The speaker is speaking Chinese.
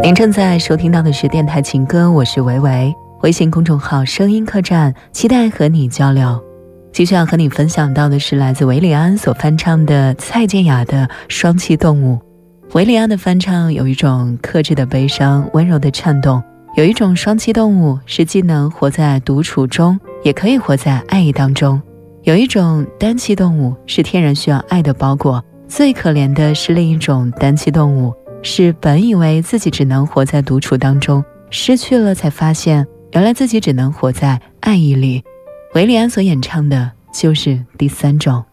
您正在收听到的是电台情歌，我是维维，微信公众号声音客栈，期待和你交流。继续要和你分享到的是来自韦礼安所翻唱的蔡健雅的《双栖动物》。韦礼安的翻唱有一种克制的悲伤，温柔的颤动，有一种双栖动物是既能活在独处中，也可以活在爱意当中，有一种单栖动物是天然需要爱的包裹，最可怜的是另一种单栖动物，是本以为自己只能活在独处当中，失去了才发现原来自己只能活在爱意里。韦礼安所演唱的就是第三种。